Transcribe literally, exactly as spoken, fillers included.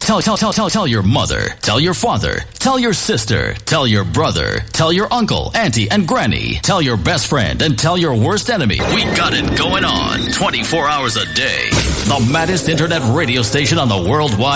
Tell, tell, tell, tell, tell your mother, tell your father, tell your sister, tell your brother, tell your uncle, auntie, and granny, tell your best friend, and tell your worst enemy. We got it going on twenty-four hours a day. The maddest internet radio station on the worldwide